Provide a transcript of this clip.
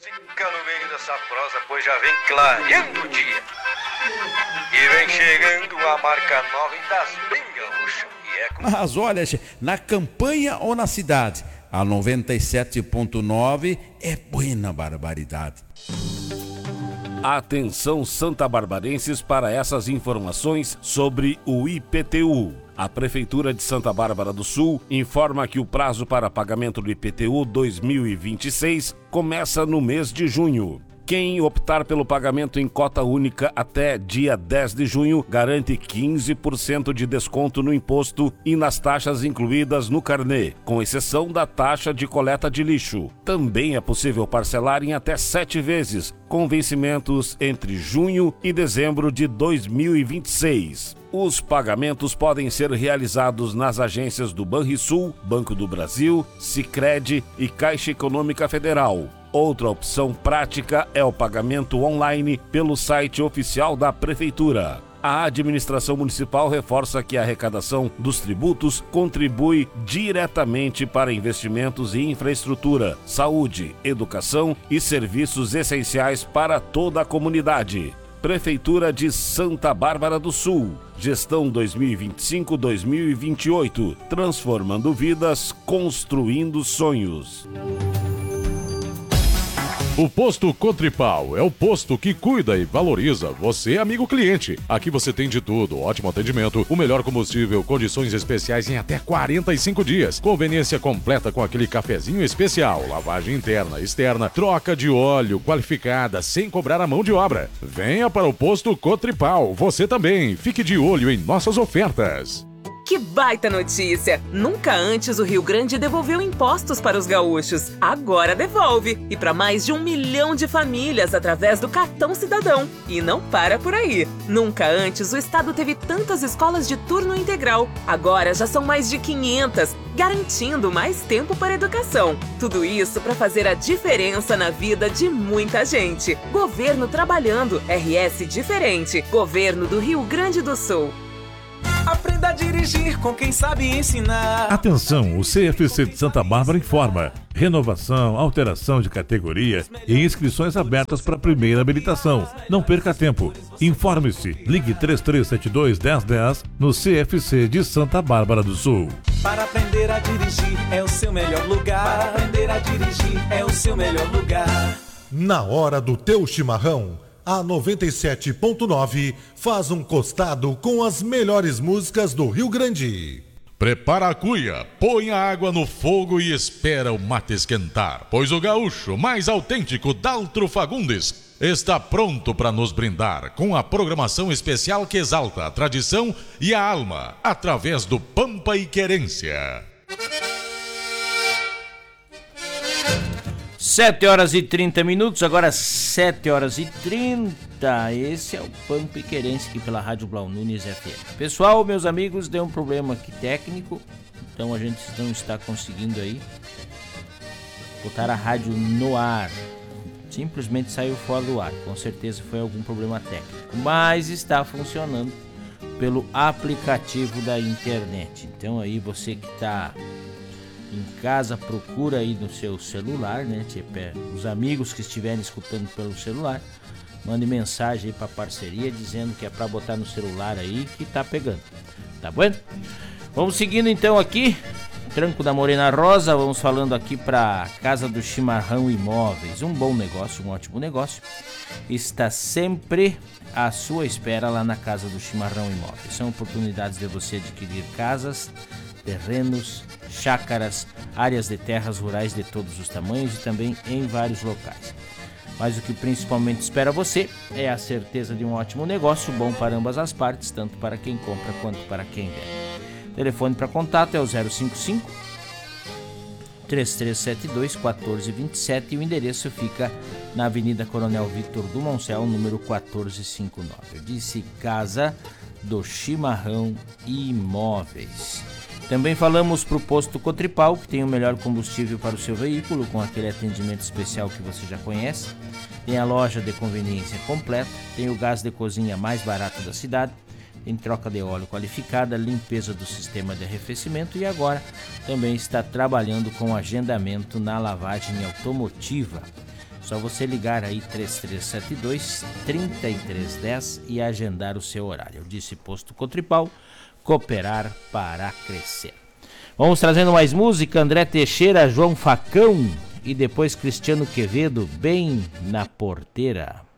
Fica no meio dessa prosa, pois já vem clareando o dia. E vem chegando a marca nova e das bem gaúcha. Mas olha, na campanha ou na cidade, a 97.9 é buena barbaridade. Atenção santabarbarenses para essas informações sobre o IPTU. A Prefeitura de Santa Bárbara do Sul informa que o prazo para pagamento do IPTU 2026 começa no mês de junho. Quem optar pelo pagamento em cota única até dia 10 de junho garante 15% de desconto no imposto e nas taxas incluídas no carnê, com exceção da taxa de coleta de lixo. Também é possível parcelar em até 7 vezes, com vencimentos entre junho e dezembro de 2026. Os pagamentos podem ser realizados nas agências do Banrisul, Banco do Brasil, Sicredi e Caixa Econômica Federal. Outra opção prática é o pagamento online pelo site oficial da Prefeitura. A administração municipal reforça que a arrecadação dos tributos contribui diretamente para investimentos em infraestrutura, saúde, educação e serviços essenciais para toda a comunidade. Prefeitura de Santa Bárbara do Sul. Gestão 2025-2028. Transformando vidas, construindo sonhos. O Posto Contripal é o posto que cuida e valoriza você, amigo cliente. Aqui você tem de tudo, ótimo atendimento, o melhor combustível, condições especiais em até 45 dias, conveniência completa com aquele cafezinho especial, lavagem interna, externa, troca de óleo qualificada, sem cobrar a mão de obra. Venha para o Posto Contripal, você também. Fique de olho em nossas ofertas. Que baita notícia! Nunca antes o Rio Grande devolveu impostos para os gaúchos. Agora devolve! E para mais de 1 milhão de famílias através do Cartão Cidadão. E não para por aí! Nunca antes o estado teve tantas escolas de turno integral. Agora já são mais de 500, garantindo mais tempo para a educação. Tudo isso para fazer a diferença na vida de muita gente. Governo trabalhando, RS diferente. Governo do Rio Grande do Sul. Aprenda a dirigir com quem sabe ensinar. Atenção, o CFC de Santa Bárbara informa. Renovação, alteração de categoria e inscrições abertas para a primeira habilitação. Não perca tempo. Informe-se. Ligue 3372-1010 no CFC de Santa Bárbara do Sul. Para aprender a dirigir é o seu melhor lugar. Para aprender a dirigir é o seu melhor lugar. Na hora do teu chimarrão, a 97.9 faz um costado com as melhores músicas do Rio Grande. Prepara a cuia, põe a água no fogo e espera o mate esquentar, pois o gaúcho mais autêntico Daltro Fagundes está pronto para nos brindar com a programação especial que exalta a tradição e a alma através do Pampa e Querência. 7 horas e 30 minutos, agora 7 horas e 30. Esse é o Pampa e Querência aqui pela Rádio Blau Nunes FM. Pessoal, meus amigos, deu um problema aqui técnico, então a gente não está conseguindo aí botar a rádio no ar. Simplesmente saiu fora do ar, com certeza foi algum problema técnico, mas está funcionando pelo aplicativo da internet. Então aí você que está em casa, procura aí no seu celular, né? Os amigos que estiverem escutando pelo celular, mande mensagem aí pra parceria dizendo que é pra botar no celular aí que tá pegando. Tá bom? Vamos seguindo então aqui, Tranco da Morena Rosa, vamos falando aqui pra Casa do Chimarrão Imóveis. Um bom negócio, um ótimo negócio. Está sempre à sua espera lá na Casa do Chimarrão Imóveis. São oportunidades de você adquirir casas, terrenos, chácaras, áreas de terras rurais de todos os tamanhos e também em vários locais. Mas o que principalmente espera você é a certeza de um ótimo negócio, bom para ambas as partes, tanto para quem compra quanto para quem vende. O telefone para contato é o 055 3372 1427 e o endereço fica na Avenida Coronel Victor Dumoncel, número 1459. Eu disse Casa do Chimarrão Imóveis. Também falamos para o Posto Cotripal, que tem o melhor combustível para o seu veículo, com aquele atendimento especial que você já conhece. Tem a loja de conveniência completa, tem o gás de cozinha mais barato da cidade, tem troca de óleo qualificada, limpeza do sistema de arrefecimento e agora também está trabalhando com agendamento na lavagem automotiva. Só você ligar aí 3372-3310 e agendar o seu horário. Eu disse Posto Cotripal, cooperar para crescer. Vamos trazendo mais música, André Teixeira, João Facão e depois Cristiano Quevedo, Bem na Porteira.